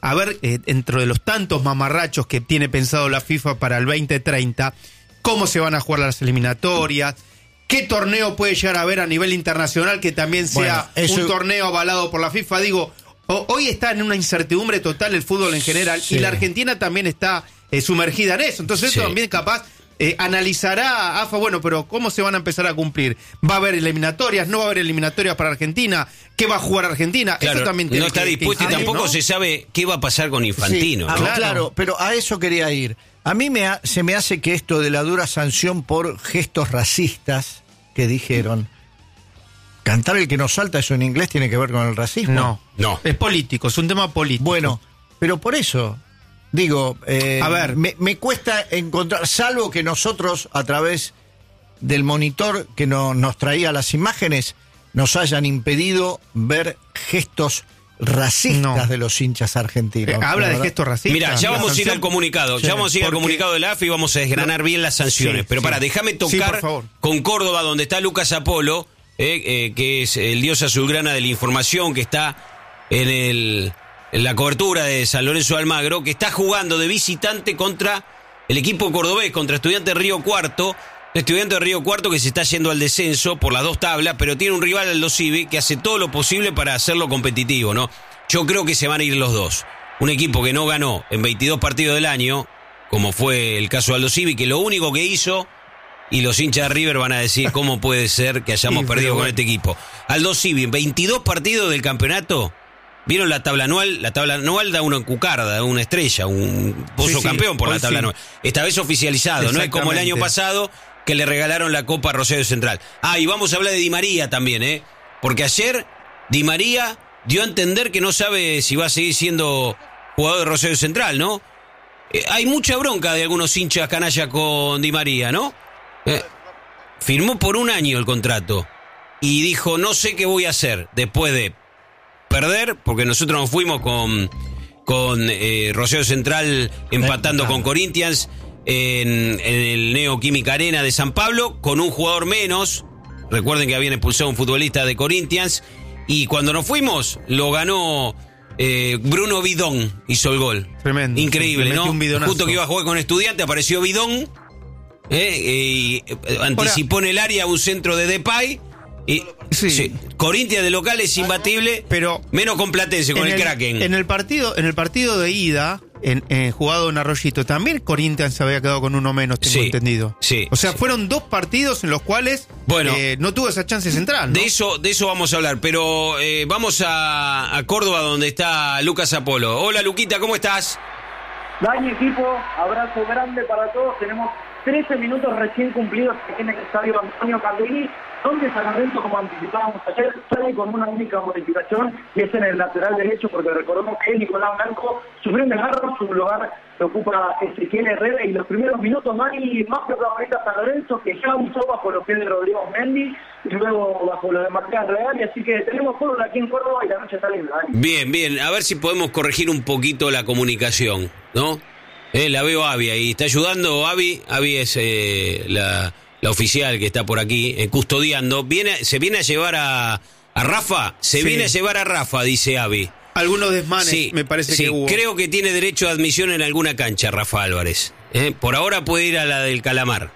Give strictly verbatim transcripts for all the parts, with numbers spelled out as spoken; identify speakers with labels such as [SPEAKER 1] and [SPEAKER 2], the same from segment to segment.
[SPEAKER 1] a ver, eh, dentro de los tantos mamarrachos que tiene pensado la FIFA para el veinte treinta, cómo se van a jugar las eliminatorias, qué torneo puede llegar a haber a nivel internacional que también sea bueno, eso... un torneo avalado por la FIFA. Digo, o, hoy está en una incertidumbre total el fútbol en general, sí. y la Argentina también está eh, sumergida en eso. Entonces sí. eso también capaz... Eh, analizará A F A, bueno, pero ¿cómo se van a empezar a cumplir? ¿Va a haber eliminatorias? ¿No va a haber eliminatorias para Argentina? ¿Qué va a jugar Argentina?
[SPEAKER 2] Claro,
[SPEAKER 1] eso también tiene
[SPEAKER 2] no está
[SPEAKER 1] que,
[SPEAKER 2] dispuesto
[SPEAKER 1] que
[SPEAKER 2] y tampoco
[SPEAKER 1] ¿no?
[SPEAKER 2] se sabe qué va a pasar con Infantino.
[SPEAKER 3] Sí,
[SPEAKER 2] ¿no?
[SPEAKER 3] claro, claro, pero a eso quería ir. A mí me ha, se me hace que esto de la dura sanción por gestos racistas que dijeron, cantar el que nos salta, eso en inglés tiene que ver con el racismo.
[SPEAKER 1] No,
[SPEAKER 2] no.
[SPEAKER 1] Es político, es un tema político.
[SPEAKER 3] Bueno, pero por eso... Digo, eh,
[SPEAKER 1] a ver,
[SPEAKER 3] me, me cuesta encontrar, salvo que nosotros a través del monitor que no, nos traía las imágenes, nos hayan impedido ver gestos racistas no. de los hinchas argentinos.
[SPEAKER 1] Eh, ¿Habla de gestos racistas?
[SPEAKER 2] Mira, ya vamos a ir al comunicado, sí, ya vamos a ir al comunicado de la A F A y vamos a desgranar no, bien las sanciones. Sí, pero sí. para, déjame tocar sí, con Córdoba, donde está Lucas Apolo, eh, eh, que es el dios azulgrana de la información, que está en el... en la cobertura de San Lorenzo de Almagro, que está jugando de visitante contra el equipo cordobés, contra Estudiantes de Río Cuarto, Estudiantes de Río Cuarto que se está yendo al descenso por las dos tablas, pero tiene un rival, Aldo Civi, que hace todo lo posible para hacerlo competitivo, ¿no? Yo creo que se van a ir los dos. Un equipo que no ganó en veintidós partidos del año, como fue el caso de Aldo Civi, que lo único que hizo, y los hinchas de River van a decir cómo puede ser que hayamos sí, perdido con este equipo. Aldo Civi, en veintidós partidos del campeonato... ¿Vieron la tabla anual? La tabla anual da una cucarda, da una estrella, un pozo sí, campeón sí, por la tabla sí. anual. Esta vez oficializado, no es como el año pasado que le regalaron la Copa a Rosario Central. Ah, y vamos a hablar de Di María también, ¿eh? Porque ayer Di María dio a entender que no sabe si va a seguir siendo jugador de Rosario Central, ¿no? Eh, hay mucha bronca de algunos hinchas canalla con Di María, ¿no? Eh, firmó por un año el contrato y dijo, no sé qué voy a hacer después de perder, porque nosotros nos fuimos con, con eh, Rosario Central empatando con Corinthians en, en el Neoquímica Arena de San Pablo, con un jugador menos. Recuerden que habían expulsado a un futbolista de Corinthians, y cuando nos fuimos lo ganó eh, Bruno Bidón, hizo el gol. Tremendo. Increíble, sí, ¿no? Justo que iba a jugar con Estudiantes, apareció Bidón, eh, y eh, anticipó Ahora, en el área un centro de Depay. Y, sí. Sí, Corinthians de local es imbatible, pero menos con Platense, con el, el Kraken.
[SPEAKER 1] En el partido, en el partido de ida, en, en jugado en Arroyito, también Corinthians se había quedado con uno menos, tengo sí, entendido.
[SPEAKER 2] Sí.
[SPEAKER 1] O sea,
[SPEAKER 2] sí.
[SPEAKER 1] fueron dos partidos en los cuales bueno, eh, no tuvo esa chance central, ¿no?
[SPEAKER 2] De eso, de eso vamos a hablar, pero eh, vamos a, a Córdoba, donde está Lucas Apolo. Hola, Luquita, ¿cómo estás?
[SPEAKER 4] Dani, equipo, abrazo grande para todos. Tenemos trece minutos recién cumplidos aquí en el estadio Antonio Candeli, donde San Lorenzo, como anticipábamos ayer, sale con una única modificación, y es en el lateral derecho, porque recordemos que Nicolás Blanco sufrió un desgarro, su lugar lo ocupa Ezequiel Herrera, y los primeros minutos no hay más protagonistas San Lorenzo, que ya usó bajo los pies de Rodrigo Mendy, y luego bajo lo de Marcán Real, y así que tenemos fútbol aquí en Córdoba y la noche está linda. ¿eh?
[SPEAKER 2] Bien, bien, a ver si podemos corregir un poquito la comunicación, ¿no? Eh, la veo a Avi ahí, ¿está ayudando Avi? Avi es eh, la... la oficial que está por aquí, eh, custodiando. Viene, ¿Se viene a llevar a, a Rafa? Se sí. viene a llevar a Rafa, dice Avi.
[SPEAKER 1] Algunos desmanes, sí, me parece
[SPEAKER 2] sí,
[SPEAKER 1] que hubo.
[SPEAKER 2] Creo que tiene derecho a admisión en alguna cancha, Rafa Álvarez. Eh, por ahora puede ir a la del Calamar.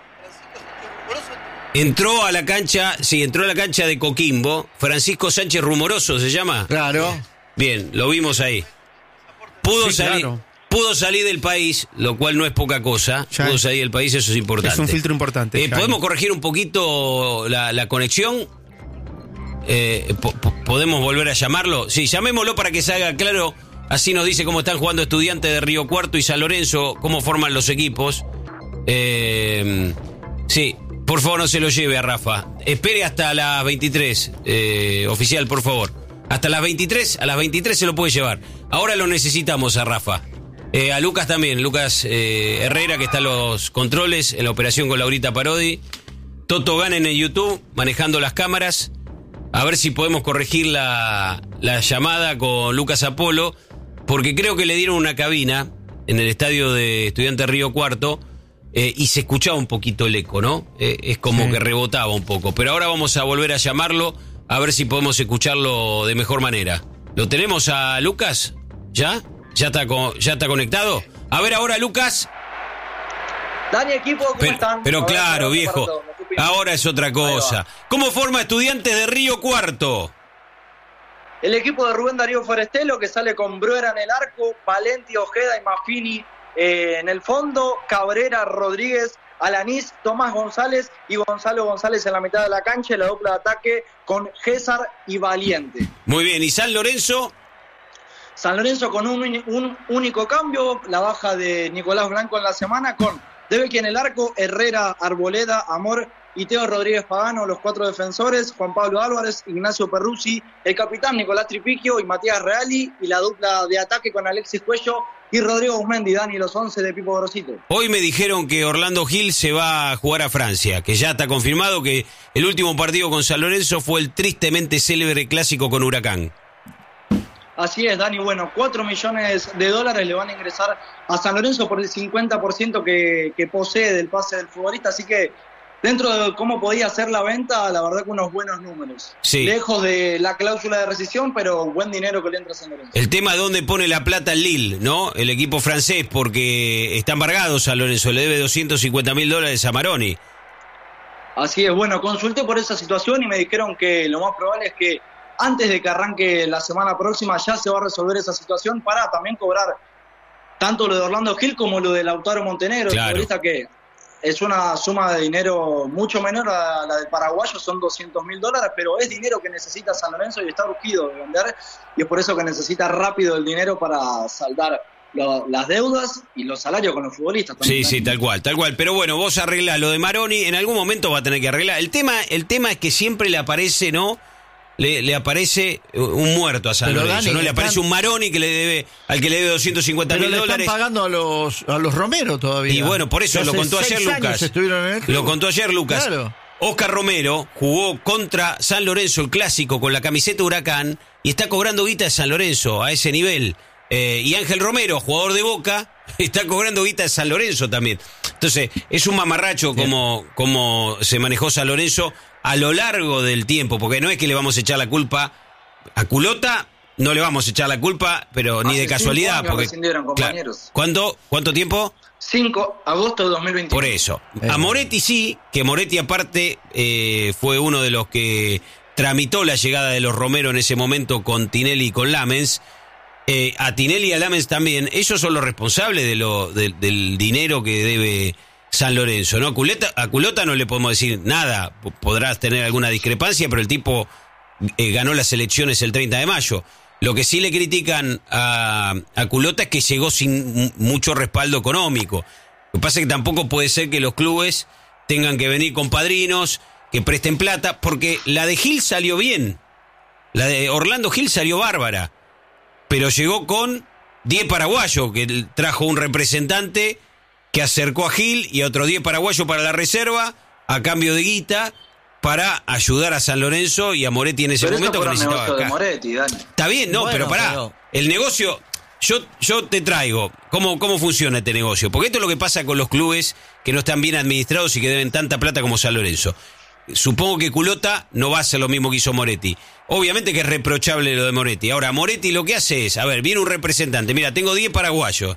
[SPEAKER 2] Entró a la cancha, sí, entró a la cancha de Coquimbo. Francisco Sánchez Rumoroso, ¿se llama?
[SPEAKER 3] Claro.
[SPEAKER 2] Bien, lo vimos ahí. Pudo
[SPEAKER 1] sí,
[SPEAKER 2] salir...
[SPEAKER 1] Claro.
[SPEAKER 2] Pudo salir del país, lo cual no es poca cosa. Ya Pudo salir del país, eso es importante.
[SPEAKER 1] Es un filtro importante.
[SPEAKER 2] Eh, ¿Podemos corregir un poquito la, la conexión? Eh, po ¿Podemos volver a llamarlo? Sí, llamémoslo para que se haga claro. Así nos dice cómo están jugando Estudiantes de Río Cuarto y San Lorenzo, cómo forman los equipos. Eh, sí, por favor no se lo lleve a Rafa. Espere hasta las veintitrés, eh, oficial, por favor. Hasta las veintitrés, a las veintitrés se lo puede llevar. Ahora lo necesitamos a Rafa. Eh, a Lucas también, Lucas eh, Herrera, que está en los controles, en la operación con Laurita Parodi. Toto Ganen en YouTube, manejando las cámaras. A ver si podemos corregir la, la llamada con Lucas Apolo, porque creo que le dieron una cabina en el estadio de Estudiantes Río Cuarto eh, y se escuchaba un poquito el eco, ¿no? Eh, es como sí. que rebotaba un poco. Pero ahora vamos a volver a llamarlo, a ver si podemos escucharlo de mejor manera. ¿Lo tenemos a Lucas? ¿Ya? ¿Ya está, con, ¿Ya está conectado? A ver ahora, Lucas.
[SPEAKER 5] Dani, equipo, ¿cómo
[SPEAKER 2] pero,
[SPEAKER 5] están?
[SPEAKER 2] Pero
[SPEAKER 5] ver,
[SPEAKER 2] claro, viejo, ahora es otra cosa. ¿Cómo forma Estudiantes de Río Cuarto?
[SPEAKER 5] El equipo de Rubén Darío Forestelo, que sale con Bruera en el arco, Valenti, Ojeda y Maffini eh, en el fondo, Cabrera, Rodríguez, Alanís, Tomás González y Gonzalo González en la mitad de la cancha, la dupla de ataque con César y Valiente.
[SPEAKER 2] Muy bien, ¿y San Lorenzo?
[SPEAKER 5] San Lorenzo con un, un único cambio, la baja de Nicolás Blanco en la semana, con Debecki en el arco, Herrera, Arboleda, Amor y Teo Rodríguez Pagano, los cuatro defensores, Juan Pablo Álvarez, Ignacio Perruzzi, el capitán Nicolás Tripiquio y Matías Reali, y la dupla de ataque con Alexis Cuello y Rodrigo Guzmendi, Dani, los once de Pipo Grosito.
[SPEAKER 2] Hoy me dijeron que Orlando Gil se va a jugar a Francia, que ya está confirmado que el último partido con San Lorenzo fue el tristemente célebre clásico con Huracán.
[SPEAKER 5] Así es, Dani. Bueno, cuatro millones de dólares le van a ingresar a San Lorenzo por el cincuenta por ciento que, que posee del pase del futbolista. Así que, dentro de cómo podía ser la venta, la verdad que unos buenos números.
[SPEAKER 2] Sí.
[SPEAKER 5] Lejos de la cláusula de rescisión, pero buen dinero que le entra a San Lorenzo.
[SPEAKER 2] El tema es dónde pone la plata el Lille, ¿no? El equipo francés, porque está embargado San Lorenzo. Le debe doscientos cincuenta mil dólares a Maroni.
[SPEAKER 5] Así es. Bueno, consulté por esa situación y me dijeron que lo más probable es que antes de que arranque la semana próxima ya se va a resolver esa situación para también cobrar tanto lo de Orlando Gil como lo de Lautaro Montenegro,
[SPEAKER 2] claro.
[SPEAKER 5] El futbolista que es una suma de dinero mucho menor a la del paraguayo, son doscientos mil dólares, pero es dinero que necesita San Lorenzo y está urgido de vender, y es por eso que necesita rápido el dinero para saldar lo, las deudas y los salarios con los futbolistas también.
[SPEAKER 2] Sí, sí, tal cual, tal cual. Pero bueno, vos arreglás lo de Maroni, en algún momento va a tener que arreglar. El tema, el tema es que siempre le aparece, ¿no? Le, le aparece un muerto a San pero Lorenzo, Dani, ¿no? Le aparece están... un Maroni que le debe, al que le debe doscientos cincuenta mil dólares.
[SPEAKER 3] Pero le están pagando a los, a los Romero todavía.
[SPEAKER 2] Y bueno, por eso lo contó ayer Lucas. Lo contó ayer Lucas. Claro. Oscar Romero jugó contra San Lorenzo el clásico con la camiseta Huracán y está cobrando guita de San Lorenzo a ese nivel. Eh, y Ángel Romero, jugador de Boca, está cobrando guita de San Lorenzo también. Entonces, es un mamarracho como, como se manejó San Lorenzo a lo largo del tiempo, porque no es que le vamos a echar la culpa a Culota, no le vamos a echar la culpa, pero ni Hace de casualidad. Porque claro, ¿cuánto, ¿Cuánto tiempo?
[SPEAKER 5] cinco de agosto de dos mil veintiuno.
[SPEAKER 2] Por eso. A Moretti sí, que Moretti aparte eh, fue uno de los que tramitó la llegada de los Romero en ese momento con Tinelli y con Lamens. Eh, a Tinelli y a Lamens también, ellos son los responsables de lo, de, del dinero que debe San Lorenzo, ¿no? A Culota, a Culota no le podemos decir nada, podrás tener alguna discrepancia, pero el tipo eh, ganó las elecciones el treinta de mayo. Lo que sí le critican a, a Culota es que llegó sin mucho respaldo económico. Lo que pasa es que tampoco puede ser que los clubes tengan que venir con padrinos, que presten plata, porque la de Gil salió bien, la de Orlando Gil salió bárbara, pero llegó con diez paraguayos, que trajo un representante que acercó a Gil y a otros diez paraguayos para la reserva, a cambio de guita, para ayudar a San Lorenzo y a Moretti en ese
[SPEAKER 5] pero
[SPEAKER 2] momento que necesitaba acá.
[SPEAKER 5] De Moretti, Dani.
[SPEAKER 2] Está bien, no, bueno, pero pará, pero... el negocio, yo, yo te traigo, ¿cómo, ¿cómo funciona este negocio? Porque esto es lo que pasa con los clubes que no están bien administrados y que deben tanta plata como San Lorenzo. Supongo que Culota no va a hacer lo mismo que hizo Moretti. Obviamente que es reprochable lo de Moretti. Ahora, Moretti lo que hace es, a ver, viene un representante, mira, tengo diez paraguayos,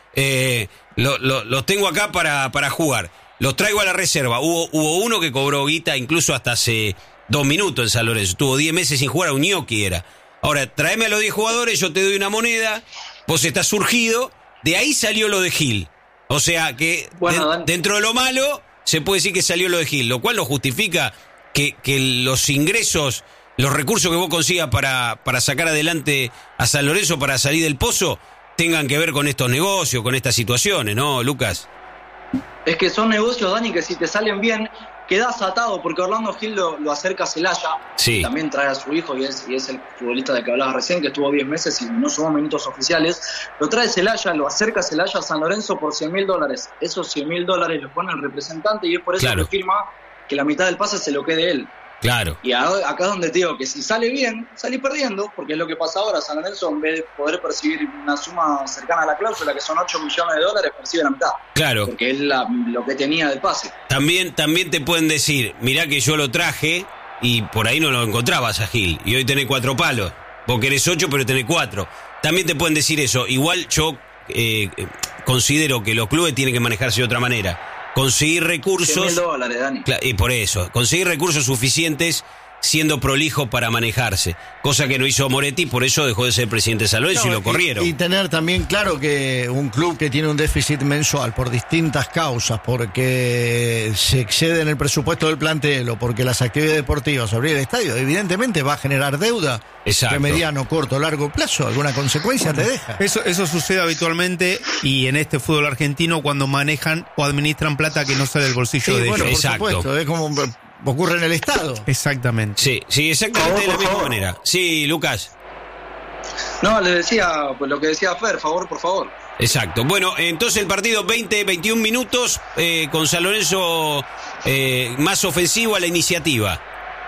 [SPEAKER 2] eh, lo, lo, los tengo acá para, para jugar, los traigo a la reserva. Hubo, hubo uno que cobró guita incluso hasta hace dos minutos en San Lorenzo, estuvo diez meses sin jugar, a un ñoqui era. Ahora, tráeme a los diez jugadores, yo te doy una moneda, vos estás surgido, de ahí salió lo de Gil. O sea que bueno, de, dentro de lo malo se puede decir que salió lo de Gil, lo cual no justifica que, que los ingresos, los recursos que vos consigas para, para sacar adelante a San Lorenzo, para salir del pozo, tengan que ver con estos negocios, con estas situaciones, ¿no, Lucas?
[SPEAKER 5] Es que son negocios, Dani, que si te salen bien, quedás atado, porque Orlando Gil lo, lo acerca a Celaya,
[SPEAKER 2] sí.
[SPEAKER 5] También trae a su hijo y es, y es el futbolista del que hablabas recién, que estuvo diez meses y no sumó minutos oficiales. Lo trae Celaya, lo acerca a Celaya a San Lorenzo por cien mil dólares. Esos cien mil dólares los pone el representante y es por eso claro. que firma que la mitad del pase se lo quede él.
[SPEAKER 2] Claro.
[SPEAKER 5] Y acá es donde te digo que si sale bien, salís perdiendo, porque es lo que pasa ahora. San Lorenzo, en vez de poder percibir una suma cercana a la cláusula, que son ocho millones de dólares, percibe la mitad.
[SPEAKER 2] Claro.
[SPEAKER 5] Porque es la, lo que tenía del pase.
[SPEAKER 2] También, también te pueden decir, mirá que yo lo traje y por ahí no lo encontrabas a Gil. Y hoy tenés cuatro palos. Vos querés ocho, pero tenés cuatro. también te pueden decir eso. Igual yo eh, considero que los clubes tienen que manejarse de otra manera. Conseguir recursos...
[SPEAKER 5] cien mil dólares, Dani.
[SPEAKER 2] Y por eso, conseguir recursos suficientes siendo prolijo para manejarse, cosa que no hizo Moretti, por eso dejó de ser presidente de San Lorenzo no, y lo corrieron.
[SPEAKER 3] Y, y tener también claro que un club que tiene un déficit mensual por distintas causas, porque se excede en el presupuesto del plantel o porque las actividades deportivas abrir el estadio, evidentemente va a generar deuda.
[SPEAKER 2] Exacto.
[SPEAKER 3] De mediano, corto, largo plazo, alguna consecuencia te deja.
[SPEAKER 1] Eso, eso sucede habitualmente y en este fútbol argentino cuando manejan o administran plata que no sale del bolsillo
[SPEAKER 3] sí,
[SPEAKER 1] de
[SPEAKER 3] bueno,
[SPEAKER 1] ellos.
[SPEAKER 3] por
[SPEAKER 2] Exacto.
[SPEAKER 3] supuesto, es como ocurre en el Estado.
[SPEAKER 1] Exactamente.
[SPEAKER 2] Sí, sí, exactamente de la misma manera. Sí, Lucas.
[SPEAKER 5] No, les decía, pues lo que decía Fer, favor, por favor.
[SPEAKER 2] Exacto. Bueno, entonces el partido veinte, veintiún minutos eh, con San Lorenzo eh, más ofensivo a la iniciativa.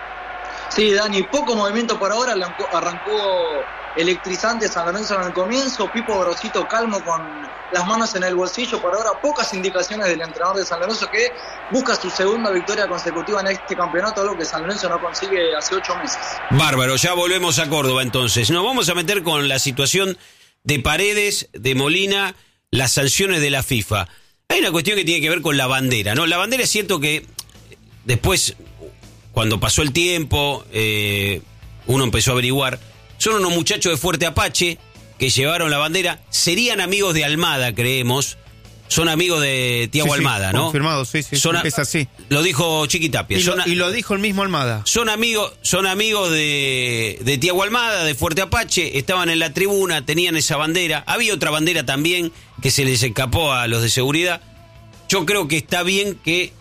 [SPEAKER 5] Sí, Dani, poco movimiento por ahora, arrancó, arrancó electrizante San Lorenzo en el comienzo, Pipo Grosito calmo con las manos en el bolsillo, por ahora pocas indicaciones del entrenador de San Lorenzo que busca su segunda victoria consecutiva en este campeonato, algo que San Lorenzo no consigue hace ocho meses.
[SPEAKER 2] Bárbaro, ya volvemos a Córdoba entonces. Nos vamos a meter con la situación de Paredes, de Molina, las sanciones de la FIFA. Hay una cuestión que tiene que ver con la bandera, ¿no? La bandera es cierto que después, cuando pasó el tiempo, eh, uno empezó a averiguar. Son unos muchachos de Fuerte Apache que llevaron la bandera. Serían amigos de Almada, creemos. Son amigos de Tiago
[SPEAKER 1] sí, sí,
[SPEAKER 2] Almada, ¿no?
[SPEAKER 1] Confirmado, sí, sí.
[SPEAKER 2] Son a,
[SPEAKER 1] es así.
[SPEAKER 2] Lo dijo Chiqui Tapia.
[SPEAKER 1] Y,
[SPEAKER 2] son
[SPEAKER 1] lo,
[SPEAKER 2] a,
[SPEAKER 1] y lo dijo el mismo Almada.
[SPEAKER 2] Son amigos, son amigos de, de Tiago Almada, de Fuerte Apache. Estaban en la tribuna, tenían esa bandera. Había otra bandera también que se les escapó a los de seguridad. Yo creo que está bien que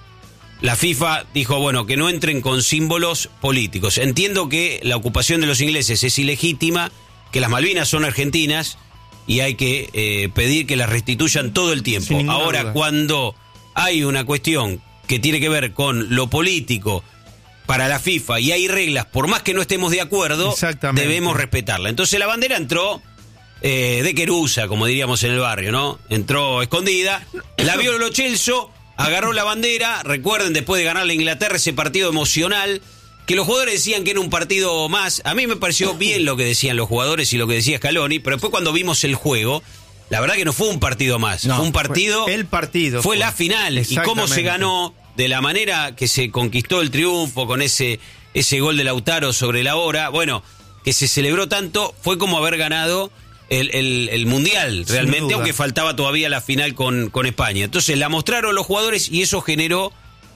[SPEAKER 2] la FIFA dijo, bueno, que no entren con símbolos políticos. Entiendo que la ocupación de los ingleses es ilegítima, que las Malvinas son argentinas y hay que eh, pedir que las restituyan todo el tiempo. Ahora, duda. Cuando hay una cuestión que tiene que ver con lo político para la FIFA y hay reglas, por más que no estemos de acuerdo, debemos respetarla. Entonces la bandera entró eh, de querusa, como diríamos en el barrio, ¿no? Entró escondida, la vio Lo Celso, agarró la bandera. Recuerden, después de ganar la Inglaterra, ese partido emocional, que los jugadores decían que era un partido más. A mí me pareció bien lo que decían los jugadores y lo que decía Scaloni, pero después cuando vimos el juego, la verdad que no fue un partido más. No, fue un partido.
[SPEAKER 1] Fue el partido.
[SPEAKER 2] Fue, fue la final. Y cómo se ganó, de la manera que se conquistó el triunfo, con ese, ese gol de Lautaro sobre la hora. Bueno, que se celebró tanto, fue como haber ganado El, el, el Mundial, realmente, aunque faltaba todavía la final con, con España. Entonces la mostraron los jugadores y eso generó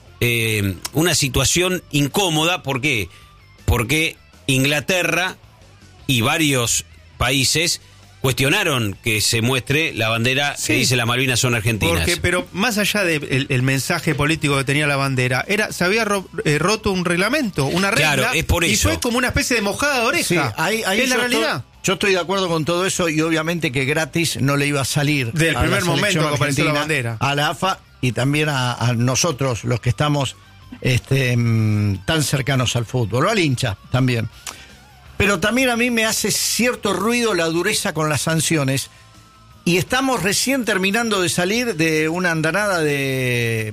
[SPEAKER 2] eh, una situación incómoda. ¿Por qué? Porque Inglaterra y varios países cuestionaron que se muestre la bandera sí, que dice las Malvinas son argentinas.
[SPEAKER 1] Porque, pero más allá del de el mensaje político que tenía la bandera, era se había ro, eh, roto un reglamento, una regla,
[SPEAKER 2] claro, es por eso.
[SPEAKER 1] Y fue como una especie de mojada de oreja.
[SPEAKER 3] Sí, ahí, ahí
[SPEAKER 1] es la realidad.
[SPEAKER 3] Estoy, yo estoy de acuerdo con todo eso y obviamente que gratis no le iba a salir
[SPEAKER 1] del
[SPEAKER 3] a
[SPEAKER 1] primer
[SPEAKER 3] la
[SPEAKER 1] momento que apareció la bandera,
[SPEAKER 3] a la A F A y también a, a nosotros, los que estamos este, tan cercanos al fútbol, o al hincha también. Pero también a mí me hace cierto ruido la dureza con las sanciones. Y estamos recién terminando de salir de una andanada de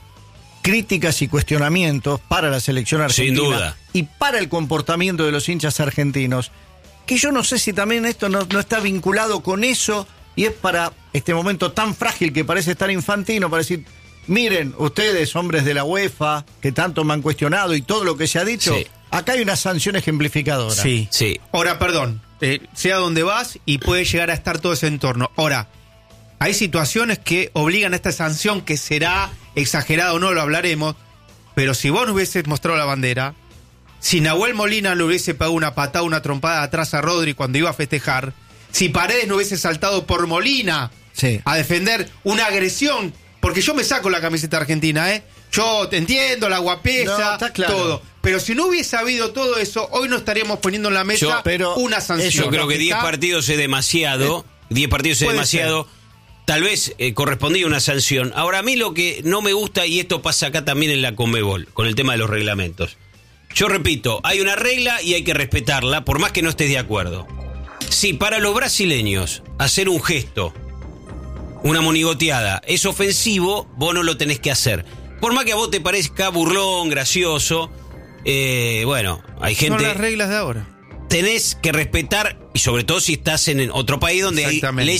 [SPEAKER 3] críticas y cuestionamientos para la selección argentina.
[SPEAKER 2] Sin duda.
[SPEAKER 3] Y para el comportamiento de los hinchas argentinos. Que yo no sé si también esto no, no está vinculado con eso. Y es para este momento tan frágil que parece estar infantino, para decir, miren, ustedes, hombres de la UEFA, que tanto me han cuestionado y todo lo que se ha dicho... Sí. Acá hay una sanción ejemplificadora.
[SPEAKER 1] Sí, sí. Ahora, perdón, eh, sea donde vas y puede llegar a estar todo ese entorno. Ahora, hay situaciones que obligan a esta sanción, que será exagerada o no, lo hablaremos, pero si vos no hubieses mostrado la bandera, si Nahuel Molina le hubiese pegado una patada, una trompada atrás a Rodri cuando iba a festejar, si Paredes no hubiese saltado por Molina sí. a defender una agresión, porque yo me saco la camiseta argentina, ¿eh? Yo te entiendo, la guapesa, no, claro. todo. Pero si no hubiese habido todo eso, hoy no estaríamos poniendo en la mesa yo, pero una sanción.
[SPEAKER 2] Yo creo que diez partidos es demasiado. diez partidos es demasiado. Ser. Tal vez eh, correspondía una sanción. Ahora, a mí lo que no me gusta, y esto pasa acá también en la Conmebol, con el tema de los reglamentos. Yo repito, hay una regla y hay que respetarla, por más que no estés de acuerdo. Si para los brasileños hacer un gesto, una monigoteada, es ofensivo, vos no lo tenés que hacer. Por más que a vos te parezca burlón, gracioso, eh, bueno, hay gente...
[SPEAKER 1] Son las reglas de ahora.
[SPEAKER 2] tenés que respetar, y sobre todo si estás en otro país donde hay leyes